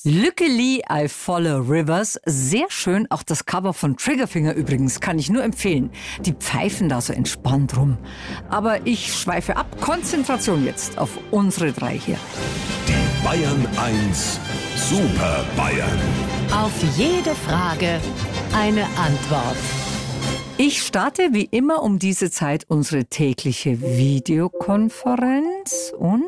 Luckily I Follow Rivers, sehr schön, auch das Cover von Triggerfinger übrigens, kann ich nur empfehlen. Die pfeifen da so entspannt rum. Aber ich schweife ab, Konzentration jetzt auf unsere drei hier. Die Bayern 1 Super Bayern. Auf jede Frage eine Antwort. Ich starte wie immer um diese Zeit unsere tägliche Videokonferenz und...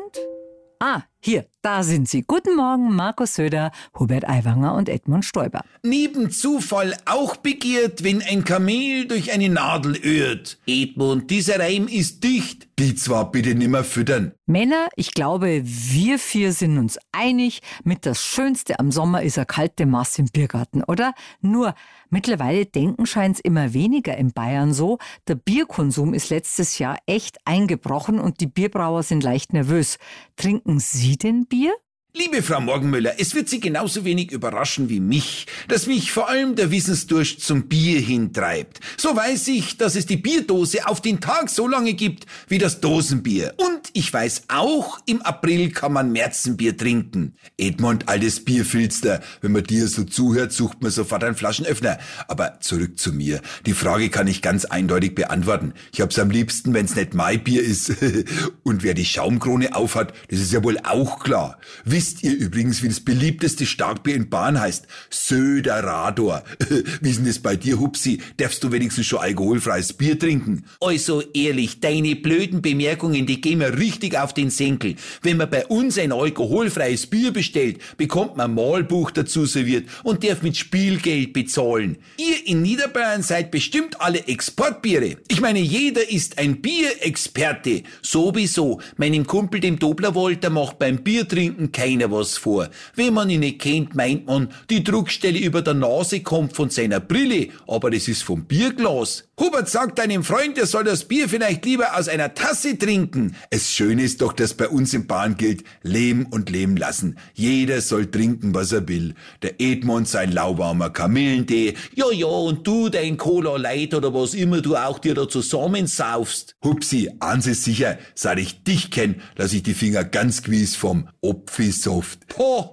hier, da sind sie. Guten Morgen, Markus Söder, Hubert Aiwanger und Edmund Stoiber. Neben Zufall auch begehrt, wenn ein Kamel durch eine Nadel irrt. Edmund, dieser Reim ist dicht. Die zwar bitte nimmer füttern. Männer, ich glaube, wir vier sind uns einig, mit das Schönste am Sommer ist eine kalte Masse im Biergarten, oder? Nur, mittlerweile denken scheint's immer weniger in Bayern so. Der Bierkonsum ist letztes Jahr echt eingebrochen und die Bierbrauer sind leicht nervös. Trinken Sie denn Bier? Liebe Frau Morgenmüller, es wird Sie genauso wenig überraschen wie mich, dass mich vor allem der Wissensdurst zum Bier hintreibt. So weiß ich, dass es die Bierdose auf den Tag so lange gibt wie das Dosenbier. Und ich weiß auch, im April kann man Märzenbier trinken. Edmund, altes Bierfilster, wenn man dir so zuhört, sucht man sofort einen Flaschenöffner. Aber zurück zu mir. Die Frage kann ich ganz eindeutig beantworten. Ich hab's am liebsten, wenn's nicht mein Bier ist. Und wer die Schaumkrone aufhat, das ist ja wohl auch klar. Wisst ihr übrigens, wie das beliebteste Starkbier in Bayern heißt? Söderador. Wie ist denn das bei dir, Hupsi? Darfst du wenigstens schon alkoholfreies Bier trinken? Also ehrlich, deine blöden Bemerkungen, die gehen mir richtig auf den Senkel. Wenn man bei uns ein alkoholfreies Bier bestellt, bekommt man ein Mahlbuch dazu serviert und darf mit Spielgeld bezahlen. Ihr in Niederbayern seid bestimmt alle Exportbiere. Ich meine, jeder ist ein Bierexperte. Sowieso. Meinem Kumpel, dem Doblerwolter, macht beim Biertrinken keiner was vor. Wenn man ihn nicht kennt, meint man, die Druckstelle über der Nase kommt von seiner Brille, aber das ist vom Bierglas. Hubert sagt deinem Freund, er soll das Bier vielleicht lieber aus einer Tasse trinken. Es Schöne ist doch, dass bei uns in Bayern gilt, leben und leben lassen. Jeder soll trinken, was er will. Der Edmund sein lauwarmer Kamillentee, ja, und du dein Cola Light oder was immer du auch dir da zusammensaufst. Hupsi, eins ist sicher, seit ich dich kenn, lass ich die Finger ganz gewiss vom Opfisoft. Po!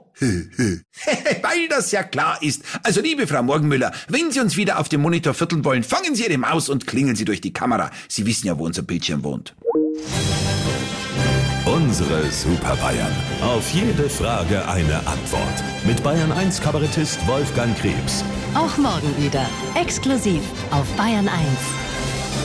Weil das ja klar ist. Also liebe Frau Morgenmüller, wenn Sie uns wieder auf dem Monitor vierteln wollen, fangen Sie Ihre Maus und klingeln Sie durch die Kamera. Sie wissen ja, wo unser Bildschirm wohnt. Unsere Super Bayern. Auf jede Frage eine Antwort. Mit Bayern 1 Kabarettist Wolfgang Krebs. Auch morgen wieder. Exklusiv auf Bayern 1.